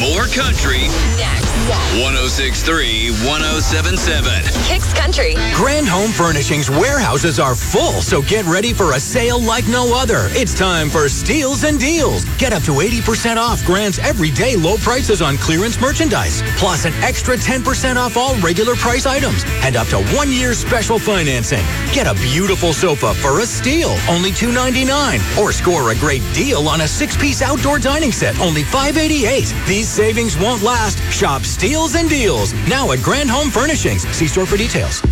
More country. Next. 106.3, 107.7. Kicks Country. Grand Home Furnishings warehouses are full, so get ready for a sale like no other. It's time for Steals and Deals. Get up to 80% off Grand's everyday low prices on clearance merchandise, plus an extra 10% off all regular price items, and up to 1 year special financing. Get a beautiful sofa for a steal, only $299, or score a great deal on a 6-piece outdoor dining set, only $588. These savings won't last. Shop Steals and Deals now at Grand Home Furnishings. See store for details.